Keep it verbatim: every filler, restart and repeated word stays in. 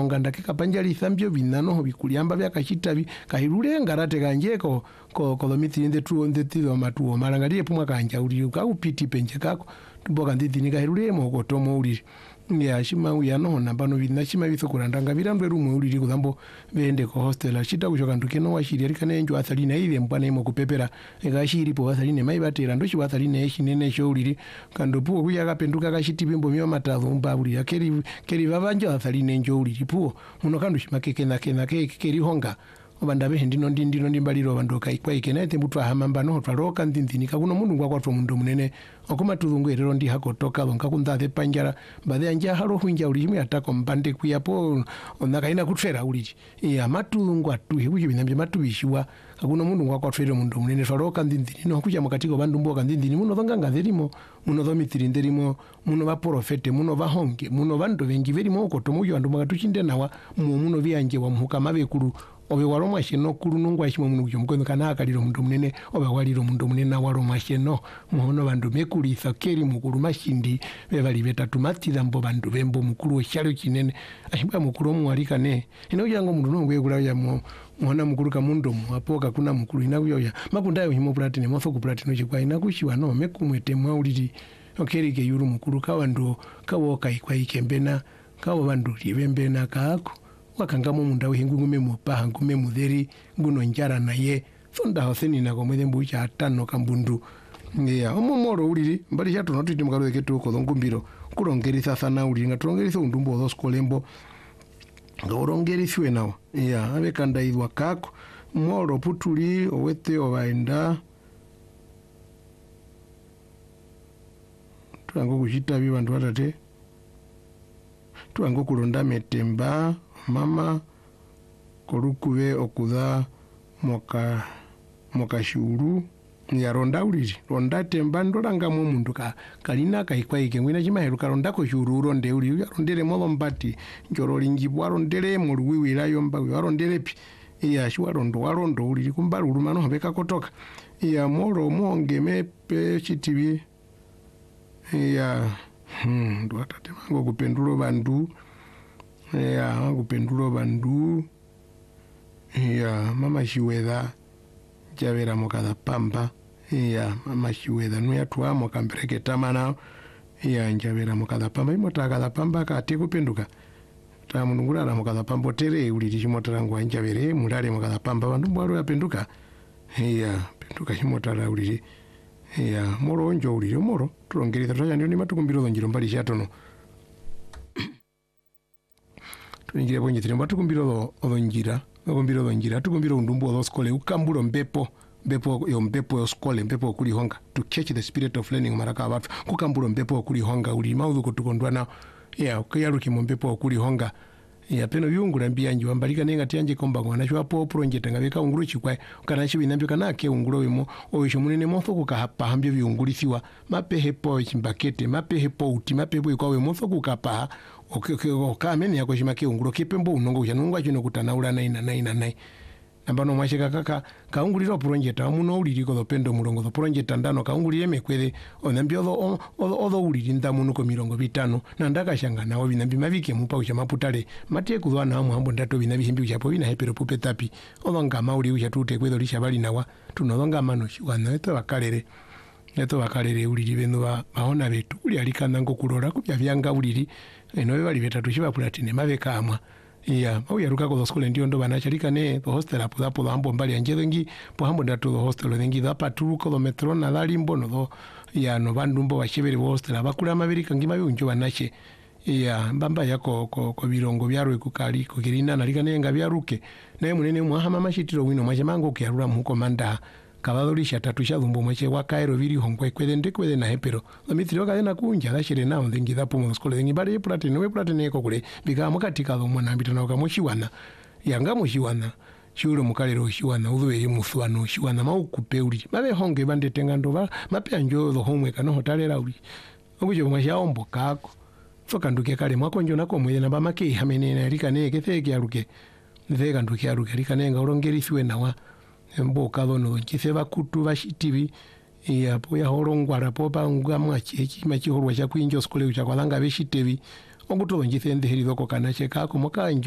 nganda ke kapanjali thambio binano ho bikuliamba bya kachitabi kahirule ngarate kanjeko ko kolomiti inde tuo inde tizo matuo marangalie pumwa kanja uli ka upiti penje kako tumboka ndidi nikahirule mo ko tomo uli ya shima uyano nambano bina shima bitho kurandanga birandwe rumwe uli kuzambo bende ko hostel ashita kushoka ndukeno washiri arikane njo athalina ile mpana imo kupepera ekashiri po athaline maibatera ndo shi athaline shinene sho uli kando puo kuya kapenduka kashiti bimbo myo matazo mbabuli akeri keri babanja athaline njo uli puo muno kandu shimakeke na kena ke keri honga obandabe ndino ndino ndimbaliro bandoka ikwa ikenete mutwa hamambano twaroka ndindinika kuno mundu ngwa kwatwa mundu munene okoma tuzungwerero ndi hako toka lonka kundathe panjara bade anja haro hunja uli mwe atako mbande kuyapo onakaina kutfera uli ya matulungwa tuhe kuji binambye matubishiwa kuno mundu ngwa kwatwa mundu munene twaroka ndindini no kuja mukatiko bandu mboka ndindini muno thonganga therimo muno thomitirindерimo muno ba profete muno ba honge muno bandu bengi verimo okotomuyo bandu makatuchinde nawa muno byanje wa muhuka mabekuru obe waro mwasheno kuru nungwa shimo mungu mkono kana akaliro mundu munene obe waliro mundu munene waro mwasheno muhono bandu mekuri thakeri mukuru mashindi bebali betatu matira mbo bandu bembo mukuru oshalo kinene ashimba mukuru omwalika ne ino yango mundu nongwe kulaya mu muhona mukuru ka mundu apoka kuna mukuru inakuyoya makundayo himo platine motho ku platine chikwa inakushiwa no mekumwete mwauliti okeri ke yuru mukuru kawandu kawo kaikwa ikembena kawo bandu libembena kaako wakangamo munda uhingume mupaha ngume mudheri nguno njara naye sonda hoseni na komweze mbucha atano kambundu ya omomoro uliri mbali chato notiti mukalo ketu ko ngumbiro kurongerisa sana uli ngaturongerisa undumbo zo skolembo ngorongeriswe nawo ya abe kandaizwa kako moro putuli owete obaenda tuango kushita bibantu batate tuango kulonda metemba mama korukube okuza moka moka shuru ya ronda uliri ronda temba ndoranga mu mundu ka kalina kaikwa ikengwina chimaheruka ronda ko shuru ronde uli rondere mo mbati njoro lingibwa rondere mu ruwiwira yomba rondere pi ya shwa rondo warondo uliri kumbaru rumano habeka kotoka ya moro monge mepe chitibi ya hmm ndo atate mango kupendulo bandu ya kupendulo bandu ya mama shiwedha javera mokada pamba ya mama shiwedha no yatwa mokambereke tamana ya njavera mokada pamba imota kada pamba kate kupenduka ta munungura na mokada pambo tere uli chimotara ngwa njavere mulale mokada pamba bandu bwalo yapenduka ya penduka chimotara uli ya moro njo uli moro turongereza twaja ndio ni matukumbiro njiro mbali chatono tuingira bonje tiri mbatukumbiro odonjira ogombiro odonjira tukumbiro undumbu odoskole ukambulo mbepo mbepo yo mbepo yo skole mbepo okuli honga to catch the spirit of learning maraka abantu kukambulo mbepo okuli honga uli maudu kutukondwana ya okayaruki mu mbepo okuli honga ya peno byungura mbiyanji wambalika nenga tyanje komba ngwana shwa po project ngabeka unguru chikwa kana chibi nambyo kana ke unguro wimo oyisho munene motho kukahapa hambyo byungulisiwa mapehe po chimbakete mapehe po uti mapehe kwa we motho kukapa okamene yako shimake unguro kepembo unongo chanungwa chino kutanaula naina naina nai nambano mwashika kaka kaunguliro project amuno uliri ko dopendo mulongo do project ndano kaungulire mekwede onambyo odo odo uliri ndamuno ko mirongo bitano nandaka shanga nawo binambi mavike mupa ucha maputale matie kudwa na muhambo ndato binabi himbi ucha po bina hepero pupe tapi odonga mauli ucha tute kwedo lisha bali nawa tunodonga mano shiwana eto bakalere eto bakalere uliri beno ba baona betu uli alikana ngo kulora kupya byanga uliri eno bali betatu shiba platine maveka amwa iya au yaruka ko skole ndio ndo banachalika ne to hostel apo apo ambo mbali anjezengi po hambo ndato hostel nengi da paturu ko metro na dali mbono do ya no bandumbo bashebere hostel abakula mabirika ngima byunjo banache iya mbamba yako ko ko birongo byarwe kukali ko kirina nalika nenga byaruke naye munene mwahama mashitiro wino mwachemango kyarura muko manda kabadolisha tatu shadumbo mwache wakaero biri honkwe kwede ndekwede na hepero omitiro kadena kunja dashire nawo ndengi da pomo skole ngi bari platine we platine ko kule bika mukatika lo mwana mbitana ka mushiwana yanga mushiwana shulo mukalero shiwana udwe muswana shiwana maukupe uli babe honge bande tenga ndova mape anjo lo homwe kana hotalera uli okujo mwasha ombo kako foka nduke kale mwakonjo nako mwede na bamake hamenene rika ne ketheke aruke nvega nduke aruke rika nenga urongerisiwe nawa mboka dono nkise bakutu bashitibi ya po ya horongwara po banga mwachechi machihorwa cha kwinjo skole ucha kwalanga beshitebi oguto ngise ndeherizo ko kana cheka ko mokanjo